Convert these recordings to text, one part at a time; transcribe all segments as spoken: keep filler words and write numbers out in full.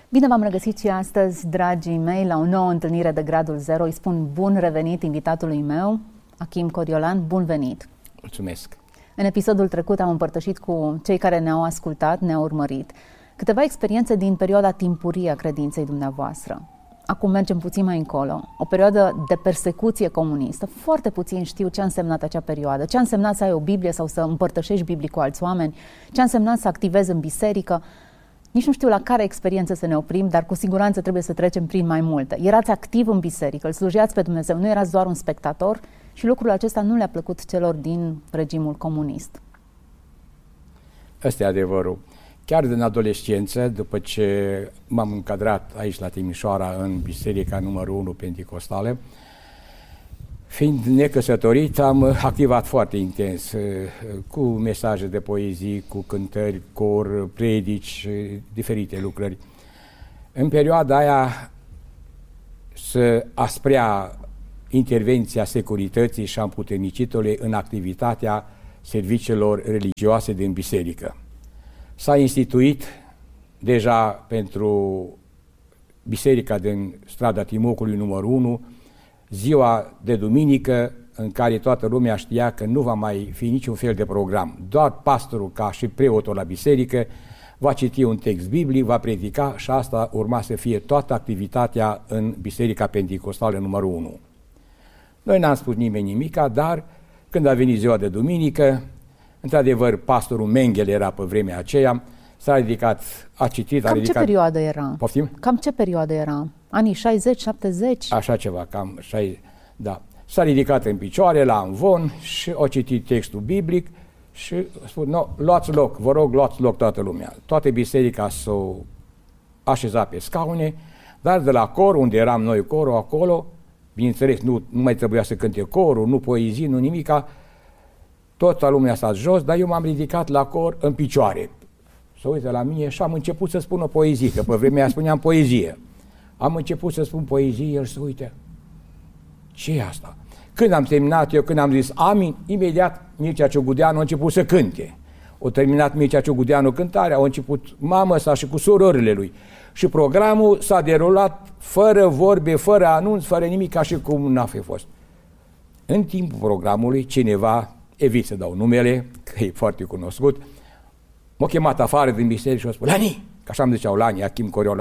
Bine v-am regăsit și astăzi, dragii mei, la o nouă întâlnire de Gradul Zero. Îi spun bun revenit invitatului meu, Achim Coriolan, bun venit! Mulțumesc! În episodul trecut am împărtășit cu cei care ne-au ascultat, ne-au urmărit, câteva experiențe din perioada timpurie a credinței dumneavoastră. Acum mergem puțin mai încolo, o perioadă de persecuție comunistă. Foarte puțin știu ce a însemnat acea perioadă, ce a însemnat să ai o Biblie sau să împărtășești Biblii cu alți oameni, ce a însemnat să activezi în biserică. Nici nu știu la care experiență să ne oprim, dar cu siguranță trebuie să trecem prin mai multe. Erați activ în biserică, îl slujeați pe Dumnezeu, nu erați doar un spectator și lucrul acesta nu le-a plăcut celor din regimul comunist. Ăsta e adevărul. Chiar din adolescență, după ce m-am încadrat aici la Timișoara în biserica numărul unu Penticostală, fiind necăsătorit, am activat foarte intens cu mesaje de poezii, cu cântări, cor, predici, diferite lucrări. În perioada aia se asprea intervenția securității și a împuternicitului în activitatea serviciilor religioase din biserică. S-a instituit deja pentru biserica din strada Timocului numărul unu ziua de duminică în care toată lumea știa că nu va mai fi niciun fel de program. Doar pastorul, ca și preotul la biserică, va citi un text biblic, va predica și asta urma să fie toată activitatea în biserica Penticostală numărul unu. Noi n-am spus nimeni nimica, dar când a venit ziua de duminică, într-adevăr, pastorul Mengele era pe vremea aceea, s-a ridicat, a citit, Cam a ridicat... ce perioadă era? Poftim? Cam ce perioadă era? Anii șaizeci, șaptezeci? Așa ceva, cam șaizeci, da. S-a ridicat în picioare la amvon și a citit textul biblic și a spus, no, luați loc, vă rog, luați loc toată lumea. Toată biserica s-a așezat pe scaune, dar de la cor, unde eram noi corul acolo, bineînțeles, nu, nu mai trebuia să cânte corul, nu poezii, nu nimica, toată lumea s-a jos, dar eu m-am ridicat la cor în picioare. Să uită la mine și am început să spun o poezie, că pe vremea aia spuneam poezie. Am început să spun poezie, el se uită. Ce e asta? Când am terminat eu, când am zis amin, imediat Mircea Ciogudeanu a început să cânte. O terminat Mircea Ciogudeanu cântarea, au început mama sa și cu surorile lui. Și programul s-a derulat fără vorbe, fără anunț, fără nimic, ca și cum n-a fi fost. În timpul programului, cineva, evit să dau numele, că e foarte cunoscut, m-a chemat afară din biserică și a spus, Lani, că așa îmi ziceau Lani, Achim Coriolan,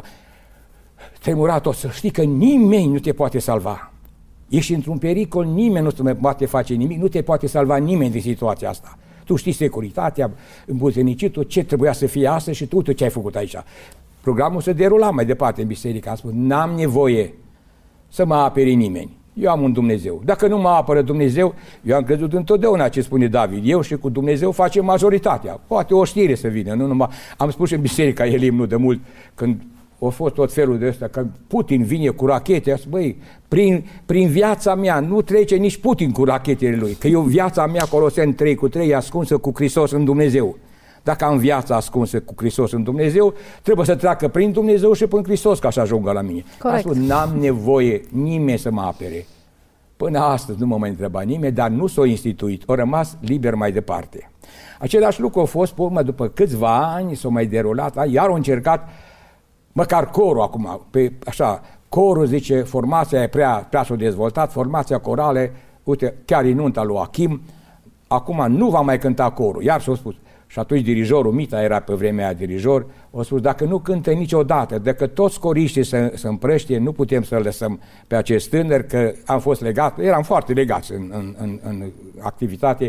tremura tot, să știi că nimeni nu te poate salva. Ești într-un pericol, nimeni nu te poate face nimic, nu te poate salva nimeni din situația asta. Tu știi securitatea, împuternicitul, ce trebuia să fie astăzi și tu uite ce ai făcut aici. Programul se derula mai departe în biserică. Am spus, n-am nevoie să mă apere nimeni. Eu am un Dumnezeu. Dacă nu mă apără Dumnezeu, eu am crezut întotdeauna ce spune David. Eu și cu Dumnezeu facem majoritatea. Poate o știre să vină. Nu numai. Am spus și în biserica Elim nu de mult, când a fost tot felul de ăsta, că Putin vine cu rachete, a spus, băi, prin, prin viața mea nu trece nici Putin cu rachetele lui, că eu viața mea, Coloseni trei cu trei, ascunsă cu Hristos în Dumnezeu. Dacă am viața ascunsă cu Hristos în Dumnezeu, trebuie să treacă prin Dumnezeu și prin Hristos ca să ajungă la mine. Corect. Am spus, n-am nevoie nimeni să mă apere. Până astăzi nu mă mai întreba nimeni, dar nu s-a instituit, a rămas liber mai departe. Același lucru a fost, pe urmă, după câțiva ani, s-a mai derulat, iar au încercat, măcar corul acum, pe, așa, corul, zice, formația e prea, prea s-a dezvoltat, formația corală, uite, chiar în nunta lui Achim, acum nu va mai cânta corul, iar s-a spus. Și atunci dirijorul, Mita era pe vremea aia dirijor, a spus, dacă nu cântă niciodată, dacă toți coriștii se, se împrăștie, nu putem să-l lăsăm pe acest tânăr, că am fost legat, eram foarte legați în, în, în, în activitate.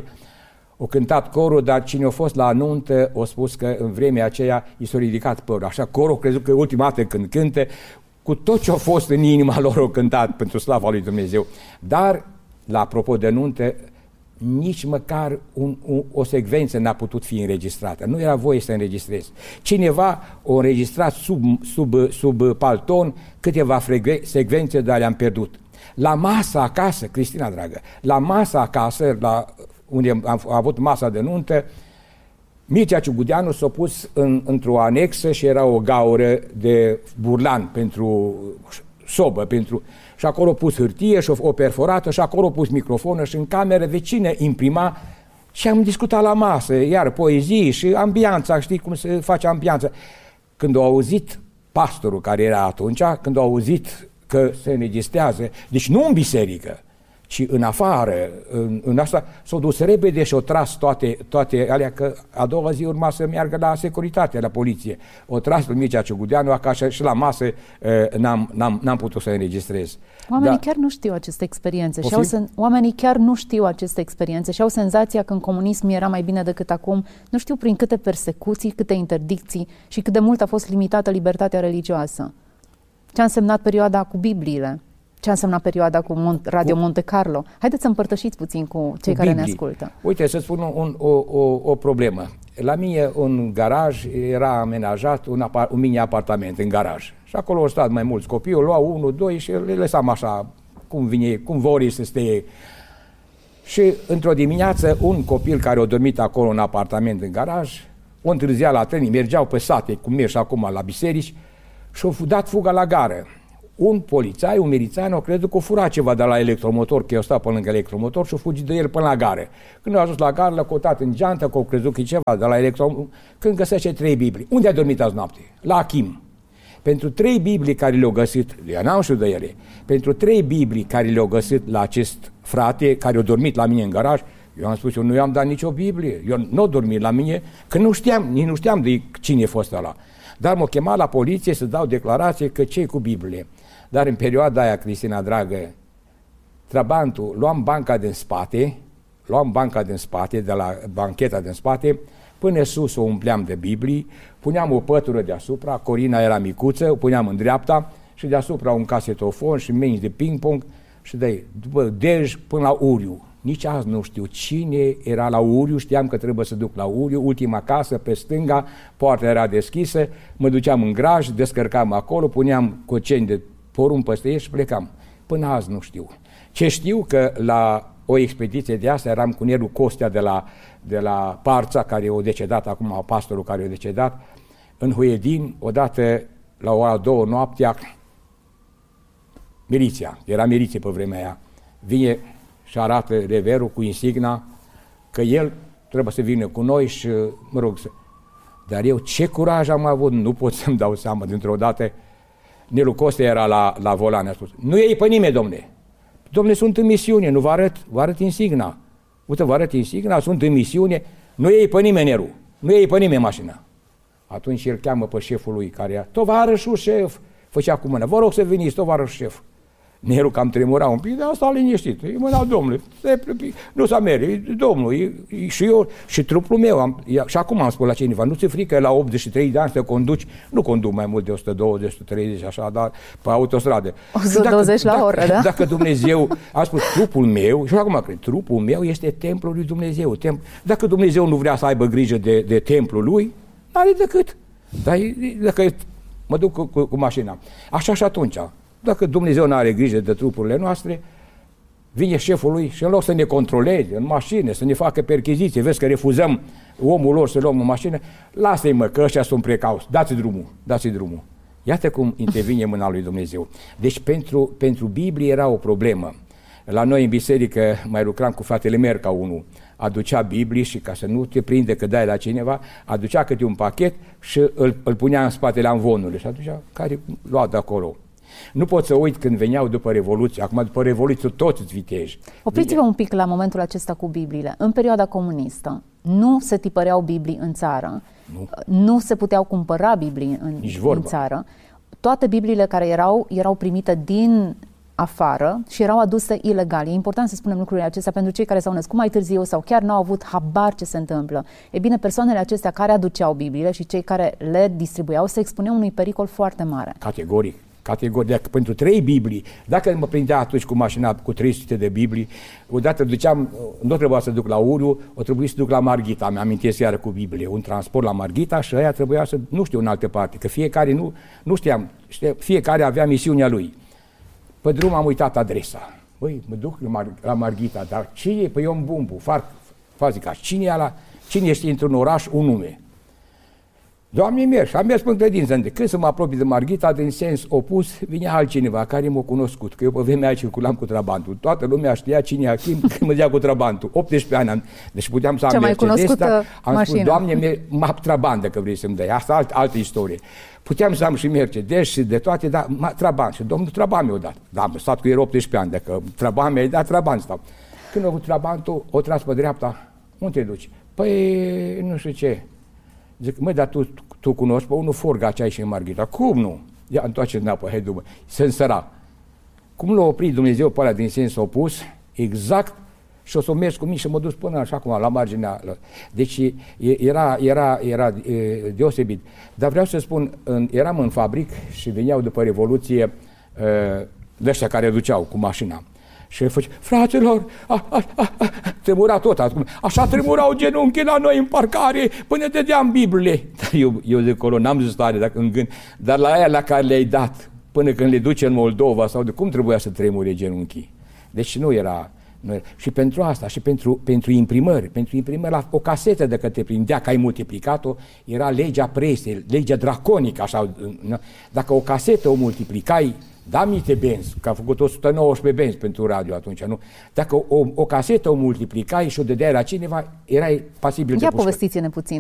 O cântat corul, dar cine a fost la nuntă a spus că în vremea aceea i s-a ridicat părul. Așa corul a crezut că ultima dată când cântă, cu tot ce a fost în inima lor au cântat pentru slava lui Dumnezeu. Dar, la apropo de nuntă, nici măcar un, un, o secvență n-a putut fi înregistrată. Nu era voie să înregistrezi. Cineva a înregistrat sub, sub, sub palton câteva secvențe, dar le-am pierdut. La masa acasă, Cristina dragă, la masa acasă, la, unde am, am avut masa de nuntă, Mircea Ciogudeanu s-a pus în, într-o anexă și era o gaură de burlan pentru sobă, pentru... și acolo a pus hârtie și o perforată și acolo a pus microfonă și în cameră vecină imprima și am discutat la masă, iar poezii și ambianța, știi cum se face ambianța. Când au auzit pastorul care era atunci, când a auzit că se înregistrează, deci nu în biserică, ci în afară, în, în asta, s-au dus repede și au tras toate, toate alea, că a doua zi urma să meargă la securitate, la poliție. O tras pe Mircea Ciugudeanu acasă și la masă n-am, n-am, n-am putut să înregistrez. Oamenii da. chiar nu știu aceste experiențe. Și au sen... Oamenii chiar nu știu aceste experiențe și au senzația că în comunism era mai bine decât acum. Nu știu prin câte persecuții, câte interdicții și cât de mult a fost limitată libertatea religioasă. Ce a însemnat perioada cu Bibliile? Ce a însemnat perioada cu Mont- Radio Monte Carlo? Haideți să împărtășiți puțin cu cei cu care Biblii. Ne ascultă. Uite, să spun un, o, o, o problemă. La mine, un garaj, era amenajat un, apar- un mini-apartament în garaj. Și acolo au stat mai mulți copii, o luau unul, doi și le lăsam așa, cum vine, cum vor să stea. Și într-o dimineață, un copil care a dormit acolo în apartament în garaj, o întârzia la tren, mergeau pe sate, cum merg și acum la biserici, și-au dat fuga la gară. Un polițai, un milițan, au crezut că o fura ceva de la electromotor, că eu stau pe lângă electromotor și o fugi de el până la gară. Când a ajuns la gară, l-a cotat în geantă, că au crezut că e ceva de la electromotor. Când găsește trei Biblii. Unde a dormit azi noapte? La Achim. Pentru trei Biblii care le-au găsit, eu n-am știut de ele, pentru trei Biblii care le-au găsit la acest frate, care a dormit la mine în garaj, eu am spus, eu nu i-am dat nicio Biblie, eu nu a dormit la mine, că nu știam, nici nu știam de cine a fost ăla. Dar m-a chemat la poliție să dau declarație că ce-i cu Biblie. Dar în perioada aia, Cristina dragă, trabantul, luam banca din spate, luam banca din spate, de la bancheta din spate, până sus o umpleam de Biblii, puneam o pătură deasupra, Corina era micuță, o puneam în dreapta și deasupra un casetofon și menți de ping-pong și de după Dej până la Uriu. Nici azi nu știu cine era la Uriu, știam că trebuie să duc la Uriu, ultima casă pe stânga, poarta era deschisă, mă duceam în graj, descărcam acolo, puneam coceni de porumb peste ei și plecam. Până azi nu știu. Ce știu că la o expediție de asta eram cu Nelu Costea de la, de la Parța, care o decedat acum, pastorul care o decedat, în Huedin, odată la ora două noaptea, miliția, era miliție pe vremea aia, vine și arată reverul cu insigna că el trebuie să vină cu noi și, mă rog, să... Dar eu ce curaj am avut, nu pot să-mi dau seama dintr-o dată. Nelu Costea era la, la volan, a spus, nu iei pe nimeni, domne. Domne, sunt în misiune, nu vă arăt, vă arăt insigna. Uite, vă arăt insigna, sunt în misiune, nu iei pe nimeni, Nelu, nu iei pe nimeni mașina. Atunci el cheamă pe șeful lui, care era, tovarășul șef, făcea cu mâna, vă rog să veniți, tovarășul șef. Nelu cam tremura un pic, dar asta a liniștit. E mâna, domnule, nu s-a mere, domnul, e, e, și eu, și trupul meu, am, e, și acum am spus la cineva, nu ți-e frică la optzeci și trei de ani să conduci, nu conduc mai mult de o sută douăzeci, o sută treizeci, așa, dar pe autostradă. o sută douăzeci dacă, la oră, dacă, da? Dacă Dumnezeu, a spus, trupul meu, și acum cred, trupul meu este templul lui Dumnezeu. Templ, dacă Dumnezeu nu vrea să aibă grijă de, de templul lui, n-are decât. Dar dacă mă duc cu, cu, cu mașina. Așa și atunci. Dacă Dumnezeu nu are grijă de trupurile noastre, vine șeful lui și în loc să ne controleze în mașină, să ne facă percheziție, vezi că refuzăm omul lor să luăm în mașină, lasă-i mă, că ăștia sunt precauți, dați drumul, dați drumul. Iată cum intervine mâna lui Dumnezeu. Deci pentru, pentru Biblie era o problemă. La noi în biserică mai lucram cu fratele Merca unul, aducea Biblie și ca să nu te prinde că dai la cineva, aducea câte un pachet și îl, îl punea în spatele amvonului și atunci care lua de acolo. Nu pot să uit când veneau după Revoluție, acum după Revoluție toți îți viteji. Opriți-vă un pic la momentul acesta cu Bibliile. În perioada comunistă nu se tipăreau Biblii în țară, nu, nu se puteau cumpăra Biblii în, în țară. Toate Bibliile care erau, erau primite din afară și erau aduse ilegal. E important să spunem lucrurile acestea pentru cei care s-au născut mai târziu sau chiar n-au avut habar ce se întâmplă. E bine, persoanele acestea care aduceau Bibliile și cei care le distribuiau se expuneau unui pericol foarte mare. Categoric. Categoric, pentru trei Biblii, dacă mă prindea atunci cu mașina cu trei sute de Biblii, odată duceam, nu trebuia să duc la Uriu, o trebuie să duc la Marghita, mi-amintesc iară cu Biblie, un transport la Marghita și aia trebuia să, nu știu în altă parte, că fiecare nu, nu știam, știa, fiecare avea misiunea lui. Pe drum am uitat adresa. Băi, mă duc la, Mar- la Marghita, dar cine e? Păi eu în Bumbu, fac, fac zic, cine e ala, cine este într-un oraș, un nume. Doamne, merg și am mers până credință. Când să mă apropii de Marghita, din sens opus, vine altcineva care m-a cunoscut, că eu pe vremea aia circulam cu trabantul. Toată lumea știa cine e Achim când mă dea cu trabantul. optsprezece ani am, deci puteam să am Mercedes, dar am mașină. spus, Doamne, mă trabandă că vrei să-mi dai. Asta alt, altă istorie. Puteam să am și Mercedes și de toate, dar traban. Și domnul Traban mi-a dat. Da, am stat cu el optsprezece ani, dacă Traban mi-a dat, Traban stau. Când a avut trabantul, o tras pe dreapta, unde te duci? Păi, nu știu ce. Zic, măi, dar tu, tu cunoști pe unul Forga ce ai și în Marghita. Cum nu? Ia întoarce înapoi, hai după. Se însăra. Cum l-a oprit Dumnezeu pe ăla din sens opus, exact, și o să mergi cu mine și mă duc până așa cum, la marginea. Deci era, era, era deosebit. Dar vreau să spun, eram în fabric și veneau după Revoluție de ăștia care duceau cu mașina. Și face, fraților, a, a, a, a, tremura tot, așa tremurau genunchii la noi în parcare până dădeam Bibliile. Eu, eu de acolo n-am zis tare dacă în gând, dar la aia la care le-ai dat, până când le duce în Moldova sau de cum trebuia să tremure genunchii. Deci nu era, nu era. Și pentru asta, și pentru, pentru imprimări, pentru imprimări, la o casetă de te prindea că ai multiplicat-o, era legea presei, legea draconică, așa. Dacă o casetă o multiplicai, da, mite benzi, că a făcut o sută nouăsprezece benzi pentru radio atunci, nu? Dacă o, o casetă o multiplicai și o dădeai la cineva, erai pasibil de pușcă. Ia povestiți-ne puțin.